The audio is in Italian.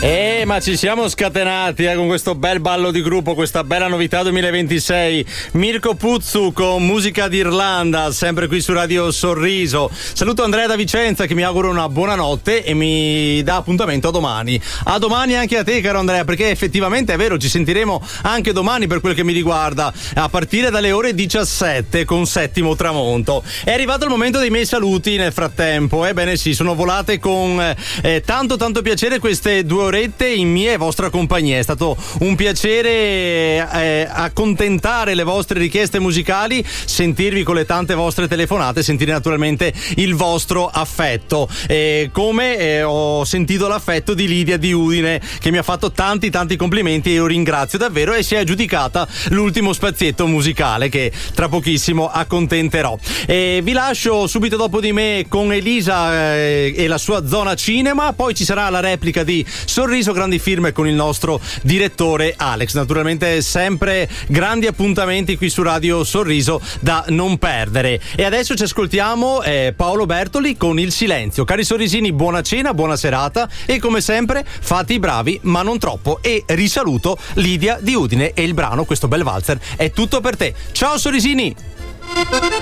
Ma ci siamo scatenati con questo bel ballo di gruppo, questa bella novità 2026. Mirko Puzzu con Musica d'Irlanda, sempre qui su Radio Sorriso. Saluto Andrea da Vicenza che mi auguro una buona notte e mi dà appuntamento a domani. A domani anche a te, caro Andrea, perché effettivamente è vero, ci sentiremo anche domani per quel che mi riguarda, a partire dalle ore 17 con Settimo Tramonto. È arrivato il momento dei miei saluti nel frattempo. Ebbene sì, sono volate con tanto piacere queste 2 orette in mia e vostra compagnia. È stato un piacere accontentare le vostre richieste musicali, sentirvi con le tante vostre telefonate, sentire naturalmente il vostro affetto, come ho sentito l'affetto di Lidia di Udine, che mi ha fatto tanti complimenti e io ringrazio davvero, e si è aggiudicata l'ultimo spazietto musicale che tra pochissimo accontenterò. Vi lascio subito dopo di me con Elisa e la sua zona cinema, poi ci sarà la replica di Sorriso Grandi Firme con il nostro direttore Alex. Naturalmente sempre grandi appuntamenti qui su Radio Sorriso da non perdere. E adesso ci ascoltiamo Paolo Bertoli con Il Silenzio. Cari sorrisini, buona cena, buona serata e come sempre fate i bravi ma non troppo, e risaluto Lidia di Udine e il brano, questo bel valzer, è tutto per te. Ciao sorrisini!